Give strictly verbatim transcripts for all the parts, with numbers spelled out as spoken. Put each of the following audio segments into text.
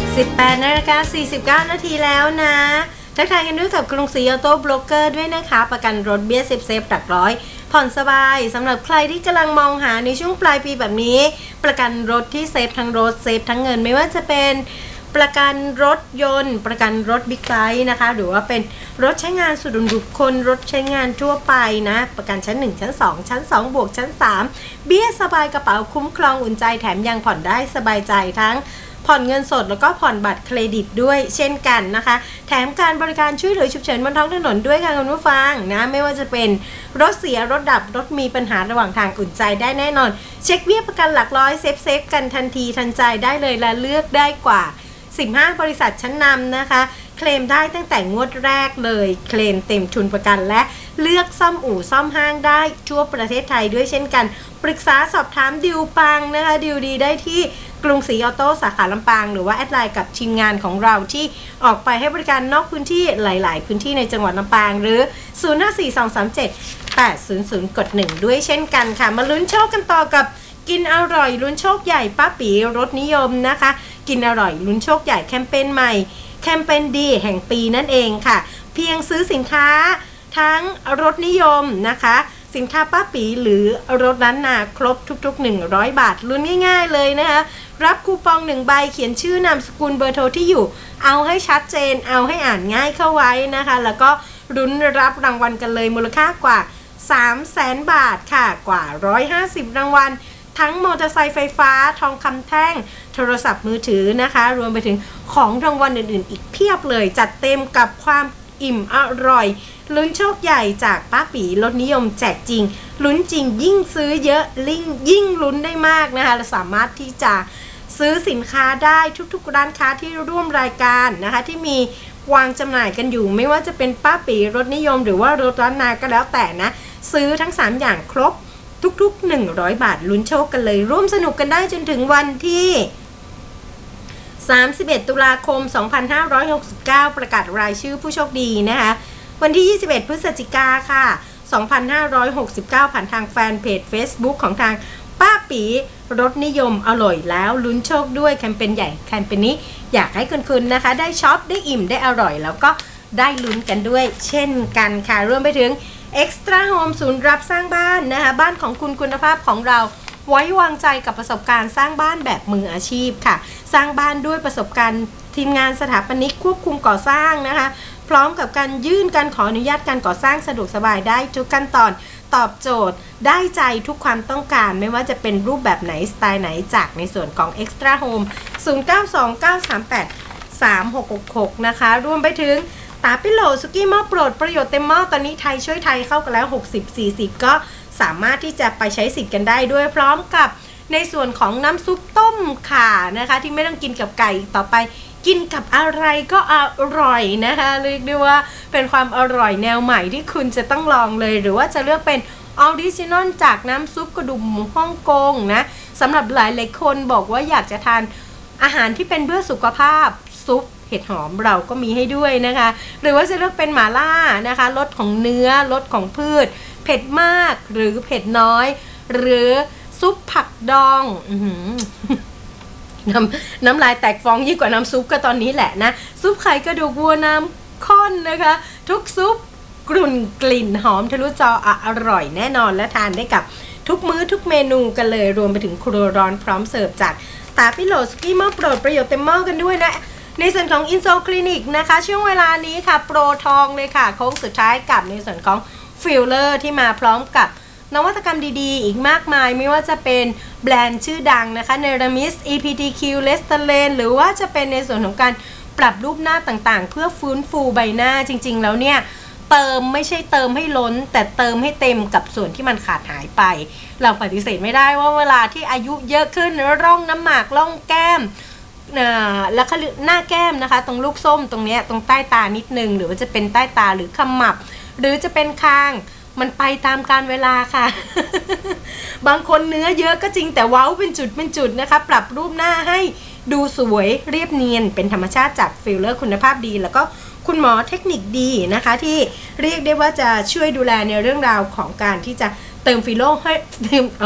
สิบแปดนาฬิกาสี่สิบเก้านาทีแล้วนะทักทายกันด้วยกับกรุงศรีออโต้โบรกเกอร์ด้วยนะคะประกันรถเบี้ยสิบเซฟหลักร้อยผ่อนสบายสำหรับใครที่กำลังมองหาในช่วงปลายปีแบบนี้ประกันรถที่เซฟทั้งรถเซฟทั้งเงินไม่ว่าจะเป็นประกันรถยนต์ประกันรถบิ๊กไบค์นะคะหรือว่าเป็นรถใช้งานส่วนบุคคลรถใช้งานทั่วไปนะประกันชั้นหนึ่งชั้นสองชั้นสองบวกชั้นสามเบี้ยสบายกระเป๋าคุ้มครองอุ่นใจแถมยังผ่อนได้สบายใจทั้งผ่อนเงินสดแล้วก็ผ่อนบัตรเครดิตด้วยเช่นกันนะคะแถมการบริการช่วยเหลือฉุกเฉินบนท้องถนนด้วยค่ะคุณผู้ฟังนะไม่ว่าจะเป็นรถเสียรถดับรถมีปัญหาระหว่างทางอุ่นใจได้แน่นอนเช็คเบี้ยประกันหลักร้อยเซฟเซฟกันทันทีทันใจได้เลยและเลือกได้กว่าสิบห้าบริษัทชั้นนำนะคะเคลมได้ตั้งแต่งวดแรกเลยเคลมเต็มทุนประกันและเลือกซ่อมอู่ซ่อมห้างได้ทั่วประเทศไทยด้วยเช่นกันปรึกษาสอบถามดิวปังนะคะดิวดีได้ที่กรุงศรีออโต้สาขาลำปางหรือว่าแอดไลน์กับทีมงานของเราที่ออกไปให้บริการนอกพื้นที่หลายๆพื้นที่ในจังหวัดลำปางหรือศูนย์ ห้า สี่ สอง สาม เจ็ด แปด ศูนย์ ศูนย์ กดหนึ่งด้วยเช่นกันค่ะมาลุ้นโชคกันต่อกับกินอร่อยลุ้นโชคใหญ่ป้าปีรสนิยมนะคะกินอร่อยลุ้นโชคใหญ่แคมเปญใหม่แคมเปญดีแห่งปีนั่นเองค่ะเพียงซื้อสินค้าทั้งรสนิยมนะคะสินค้าป้าปีหรือรถล้านนาครบทุกๆหนึ่งร้อยบาทลุ้นง่ายๆเลยนะคะรับคูปองหนึ่งใบเขียนชื่อนามสกุลเบอร์โทรที่อยู่เอาให้ชัดเจนเอาให้อ่านง่ายเข้าไว้นะคะแล้วก็ลุ้นรับรางวัลกันเลยมูลค่ากว่า สามแสน บาทค่ะกว่าหนึ่งร้อยห้าสิบรางวัลทั้งมอเตอร์ไซค์ไฟฟ้าทองคำแท่งโทรศัพท์มือถือนะคะรวมไปถึงของรางวัลอื่นๆอีกเพียบเลยจัดเต็มกับความอิ่มอร่อยลุ้นโชคใหญ่จากป้าปีรถนิยมแจกจริงลุ้นจริงยิ่งซื้อเยอะลิ่งยิ่งลุ้นได้มากนะคะเราสามารถที่จะซื้อสินค้าได้ทุกๆร้านค้าที่ร่วมรายการนะคะที่มีวางจำหน่ายกันอยู่ไม่ว่าจะเป็นป้าปีรถนิยมหรือว่ารถล้านนาก็แล้วแต่นะซื้อทั้งสามอย่างครบทุกๆหนึ่งร้อยบาทลุ้นโชคกันเลยร่วมสนุกกันได้จนถึงวันที่สามสิบเอ็ดตุลาคมสองพันห้าร้อยหกสิบเก้าประกาศรายชื่อผู้โชคดีนะคะวันที่ยี่สิบเอ็ดพฤศจิกาค่ะสองพันห้าร้อยหกสิบเก้าผ่านทางแฟนเพจ Facebook ของทางป้าปีรถนิยมอร่อยแล้วลุ้นโชคด้วยแคมเปญใหญ่แคมเปญนี้อยากให้คุณๆนะคะได้ช็อปได้อิ่มได้อร่อยแล้วก็ได้ลุ้นกันด้วยเช่นกันค่ะรวมไปถึงExtra Home ศูนย์รับสร้างบ้านนะคะบ้านของคุณคุณภาพของเราไว้วางใจกับประสบการณ์สร้างบ้านแบบมืออาชีพค่ะสร้างบ้านด้วยประสบการณ์ทีมงานสถาปนิกควบคุมก่อสร้างนะคะพร้อมกับการยื่นการขออนุญาตการก่อสร้างสะดวกสบายได้ทุกขั้นตอนตอบโจทย์ได้ใจทุกความต้องการไม่ว่าจะเป็นรูปแบบไหนสไตล์ไหนจากในส่วนของ Extra Home ศูนย์ เก้า สอง เก้า สาม แปด สาม หก หก หกนะคะรวมไปถึงตาปิโลสุกี้หม้อโปรดประโยชน์เต็มหม้อตอนนี้ไทยช่วยไทยเข้ากันแล้ว หกสิบ สี่สิบ ก็สามารถที่จะไปใช้สิทธิ์กันได้ด้วยพร้อมกับในส่วนของน้ำซุปต้มข่านะคะที่ไม่ต้องกินกับไก่ต่อไปกินกับอะไรก็อร่อยนะคะเรียกได้ว่าเป็นความอร่อยแนวใหม่ที่คุณจะต้องลองเลยหรือว่าจะเลือกเป็นออริจินอลจากน้ำซุปกระดูกหมูฮ่องกงนะสำหรับหลายหลายคนบอกว่าอยากจะทานอาหารที่เป็นเพื่อสุขภาพซุปเห็ดหอมเราก็มีให้ด้วยนะคะหรือว่าจะเลือกเป็นหม่าล่านะคะรสของเนื้อรสของพืชเผ็ดมากหรือเผ็ดน้อยหรือซุปผักดองอื้อหือ น้ำน้ำลายแตกฟองยิ่งกว่าน้ำซุปก็ตอนนี้แหละนะซุปไข่กระดูกวัวน้ำข้นนะคะทุกซุปกลุ่นกลิ่นหอมทะลุจออร่อยแน่นอนและทานได้กับทุกมื้อทุกเมนูกันเลยรวมไปถึงครัวร้อนพร้อมเสิร์ฟจากตาปิโลสกี้หม้อโปรดประโยชน์เต็มหม้อกันด้วยนะในส่วนของ Inso Clinic นะคะช่วงเวลานี้ค่ะโปรทองเลยค่ะโค้งสุดท้ายกับในส่วนของฟิลเลอร์ที่มาพร้อมกับนวัตกรรมดีๆอีกมากมายไม่ว่าจะเป็นแบรนด์ชื่อดังนะคะเนรามิส อี พี ที คิว เลสเตเลนหรือว่าจะเป็นในส่วนของการปรับรูปหน้าต่างๆเพื่อฟื้นฟูใบหน้าจริงๆแล้วเนี่ยเติมไม่ใช่เติมให้ล้นแต่เติมให้เต็มกับส่วนที่มันขาดหายไปเราปฏิเสธไม่ได้ว่าเวลาที่อายุเยอะขึ้นร่องน้ำหมากร่องแก้มแล้วก็หน้าแก้มนะคะตรงลูกส้มตรงนี้ตรงใต้ตานิดนึงหรือว่าจะเป็นใต้ตาหรือขมับหรือจะเป็นคางมันไปตามกาลเวลาค่ะ บางคนเนื้อเยอะก็จริงแต่เว้าเป็นจุดเป็นจุดนะคะปรับรูปหน้าให้ดูสวยเรียบเนียนเป็นธรรมชาติจากฟิลเลอร์คุณภาพดีแล้วก็คุณหมอเทคนิคดีนะคะที่เรียกได้ว่าจะช่วยดูแลในเรื่องราวของการที่จะเติมฟิลเลอร์ให้เติมเออ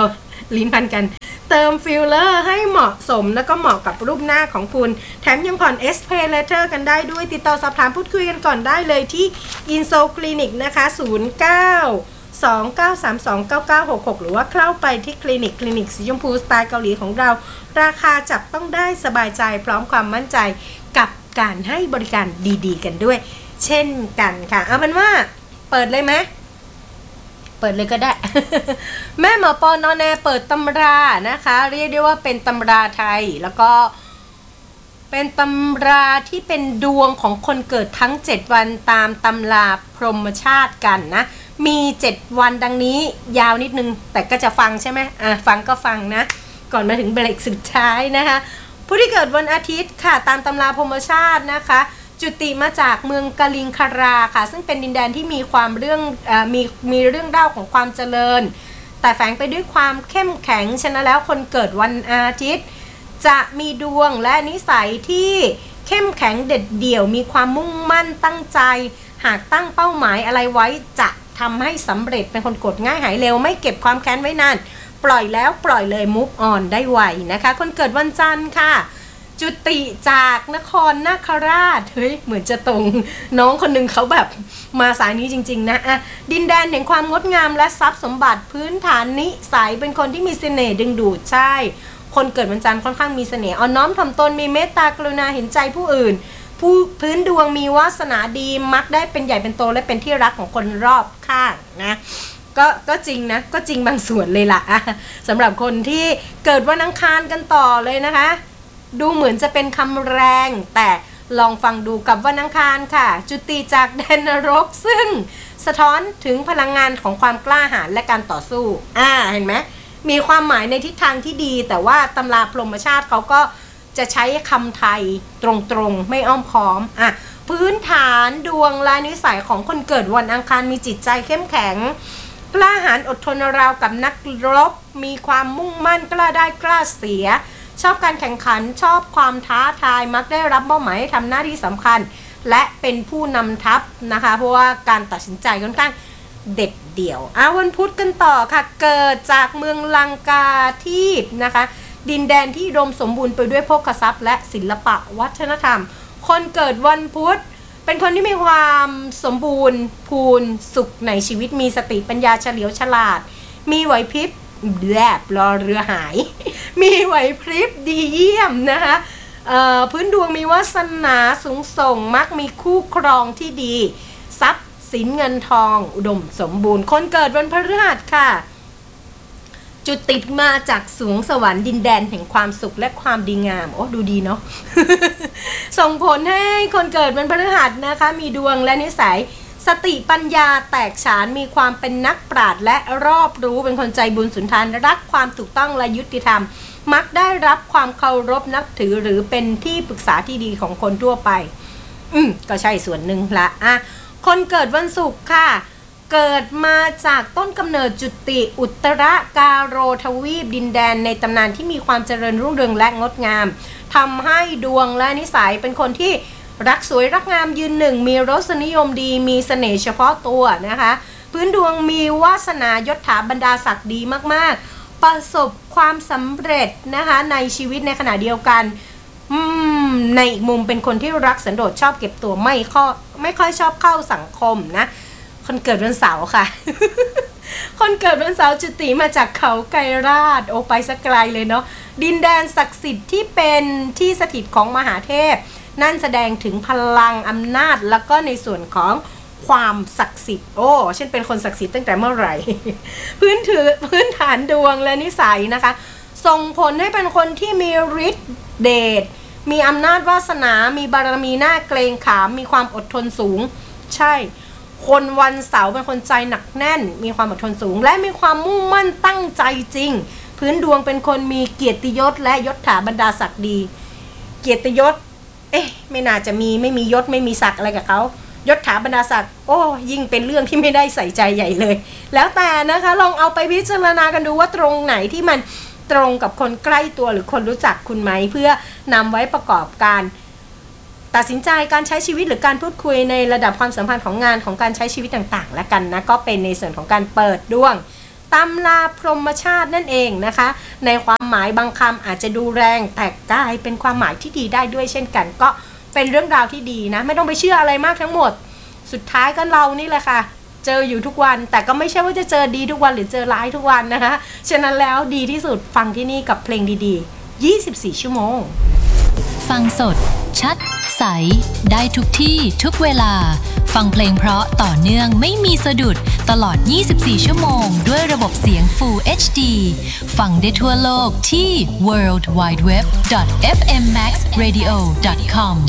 ลิ้นพันกันเติมฟิลเลอร์ให้เหมาะสมแล้วก็เหมาะกับรูปหน้าของคุณแถมยังผ่อน เอส Pay Later กันได้ด้วยติดต่อสอบถามพูดคุยกันก่อนได้เลยที่ Inso Clinic นะคะศูนย์ เก้า สอง เก้า สาม สอง เก้า เก้า หก หกหรือว่าเข้าไปที่คลินิกคลินิกสีชมพูสไตล์เกาหลีของเราราคาจับต้องได้สบายใจพร้อมความมั่นใจกับการให้บริการดีๆกันด้วยเช่นกันค่ะเอาเป็นว่าเปิดเลยไหมเปิดเลยก็ได้ แม่หมอปอนอแนเปิดตำรานะคะเรียกได้ว่าเป็นตำราไทยแล้วก็เป็นตำราที่เป็นดวงของคนเกิดทั้งเจ็ดวันตามตำราพรหมชาติกันนะมีเจ็ดวันดังนี้ยาวนิดนึงแต่ก็จะฟังใช่ไหมอ่ะฟังก็ฟังนะก่อนมาถึงเบรกสุดท้ายนะคะผู้ที่เกิดวันอาทิตย์ค่ะตามตำราพรหมชาตินะคะจุติมาจากเมืองกลิงคาราค่ะซึ่งเป็นดินแดนที่มีความเรื่องอมีมีเรื่องเล่าของความเจริญแต่แฝงไปด้วยความเข้มแข็งฉะนั้นแล้วคนเกิดวันอาทิตย์จะมีดวงและนิสัยที่เข้มแข็งเด็ดเดี่ยวมีความมุ่งมั่นตั้งใจหากตั้งเป้าหมายอะไรไว้จะทำให้สำเร็จเป็นคนกดง่ายหายเร็วไม่เก็บความแค้นไว้นานปล่อยแล้วปล่อยเลยมุกออนได้ไวนะคะคนเกิดวันจันทร์ค่ะจุติจากนครนาคราชเฮ้ยเหมือนจะตรงน้องคนหนึ่งเขาแบบมาสายนี้จริงๆนะอะดินแดนแห่งความงดงามและทรัพย์สมบัติพื้นฐานนิสัยเป็นคนที่มีเสน่ห์ดึงดูดใช่คนเกิดวันจันทร์ค่อนข้างมีเสน่ห์อ่อนน้อมถ่อมตนมีเมตตากรุณาเห็นใจผู้อื่นผู้พื้นดวงมีวาสนาดีมักได้เป็นใหญ่เป็นโตและเป็นที่รักของคนรอบข้างนะก็ก็จริงนะก็จริงบางส่วนเลยล่ะสำหรับคนที่เกิดวันอังคารกันต่อเลยนะคะดูเหมือนจะเป็นคำแรงแต่ลองฟังดูกับวันอังคารค่ะจุติจากแดนนรกซึ่งสะท้อนถึงพลังงานของความกล้าหาญและการต่อสู้อ่าเห็นไหมมีความหมายในทิศทางที่ดีแต่ว่าตำราพรหมชาติเขาก็จะใช้คำไทยตรงๆไม่อ้อมค้อมอ่ะพื้นฐานดวงและนิสัยของคนเกิดวันอังคารมีจิตใจเข้มแข็งกล้าหาญอดทนราวกับนักรบมีความมุ่งมั่นกล้าได้กล้าเสียชอบการแข่งขันชอบความท้าทายมักได้รับเป้าหมายให้ทำหน้าที่สำคัญและเป็นผู้นำทัพนะคะเพราะว่าการตัดสินใจค่อนข้างเด็ดเดี่ยวอ่ะวันพุธกันต่อค่ะเกิดจากเมืองลังกาทีปนะคะดินแดนที่อุดมสมบูรณ์ไปด้วยโภคทรัพย์และศิลปะวัฒนธรรมคนเกิดวันพุธเป็นคนที่มีความสมบูรณ์พูนสุขในชีวิตมีสติปัญญาเฉลียวฉลาดมีไหวพริบแลบรอเรือหาย มีไหวพริบดีเยี่ยมนะคะพื้นดวงมีวาสนาสูงส่งมักมีคู่ครองที่ดีทรัพย์สินเงินทองอุดมสมบูรณ์คนเกิดวันพฤหัสค่ะจุดติดมาจากสวงสวรรค์ดินแดนแห่งความสุขและความดีงามโอ้ดูดีเนาะ ส่งผลให้คนเกิดวันพฤหัสนะคะมีดวงและนิสัยสติปัญญาแตกฉานมีความเป็นนักปราชญ์และรอบรู้เป็นคนใจบุญสุนทานรักความถูกต้องและยุติธรรมมักได้รับความเคารพนับถือหรือเป็นที่ปรึกษาที่ดีของคนทั่วไปอืมก็ใช่ส่วนหนึ่งละอ่ะคนเกิดวันศุกร์ค่ะเกิดมาจากต้นกำเนิดจุติอุตรกาโรทวีปดินแดนในตำนานที่มีความเจริญรุ่งเรืองและงดงามทำให้ดวงและนิสัยเป็นคนที่รักสวยรักงามยืนหนึ่งมีรสนิยมดีมีเสน่ห์เฉพาะตัวนะคะพื้นดวงมีวาสนายศถาบรรดาศักดิ์ดีมากๆประสบความสำเร็จนะคะในชีวิตในขณะเดียวกันในอีกมุมเป็นคนที่รักสันโดษชอบเก็บตัวไม่ค่อยไม่ค่อยชอบเข้าสังคมนะคนเกิดวันเสาร์ค่ะ คนเกิดวันเสาร์จุติมาจากเขาไกรราชโอไปสักไกลเลยเนาะดินแดนศักดิ์สิทธิ์ที่เป็นที่สถิตของมหาเทพนั่นแสดงถึงพลังอำนาจแล้วก็ในส่วนของความศักดิ์สิทธิ์โอ้ฉันเป็นคนศักดิ์สิทธิ์ตั้งแต่เมื่อไหร่ พื้นถือพื้นฐานดวงและนิสัยนะคะส่งผลให้เป็นคนที่มีฤทธิ์เดชมีอำนาจวาสนามีบารมีหน้าเกรงขามมีความอดทนสูงใช่คนวันเสาร์เป็นคนใจหนักแน่นมีความอดทนสูงและมีความมุ่งมั่นตั้งใจจริงพื้นดวงเป็นคนมีเกียรติยศและยศถาบรรดาศักดิ์ดีเกียรติยศเอ๊ะไม่น่าจะมีไม่มียศไม่มีศักดิ์อะไรกับเขายศถาบรรดาศักดิ์โอ้ยิ่งเป็นเรื่องที่ไม่ได้ใส่ใจใหญ่เลยแล้วแต่นะคะลองเอาไปพิจารณากันดูว่าตรงไหนที่มันตรงกับคนใกล้ตัวหรือคนรู้จักคุณไหมเพื่อนำไว้ประกอบการตัดสินใจการใช้ชีวิตหรือการพูดคุยในระดับความสัมพันธ์ของงานของการใช้ชีวิตต่างๆและกันนะก็เป็นในส่วนของการเปิดดวงตำราพรหมชาตินั่นเองนะคะในความหมายบางคำอาจจะดูแรงแต่กลายเป็นความหมายที่ดีได้ด้วยเช่นกันก็เป็นเรื่องราวที่ดีนะไม่ต้องไปเชื่ออะไรมากทั้งหมดสุดท้ายก็เรานี่แหละค่ะเจออยู่ทุกวันแต่ก็ไม่ใช่ว่าจะเจอดีทุกวันหรือเจอร้ายทุกวันนะคะฉะนั้นแล้วดีที่สุดฟังที่นี่กับเพลงดีๆยี่สิบสี่ชั่วโมงฟังสดชัดใสได้ทุกที่ทุกเวลาฟังเพลงเพราะต่อเนื่องไม่มีสะดุดตลอดยี่สิบสี่ชั่วโมงด้วยระบบเสียง Full เอช ดี ฟังได้ทั่วโลกที่ ดับเบิลยู ดับเบิลยู ดับเบิลยู ดอท เอฟ เอ็ม แม็กซ์ เรดิโอ ดอท คอม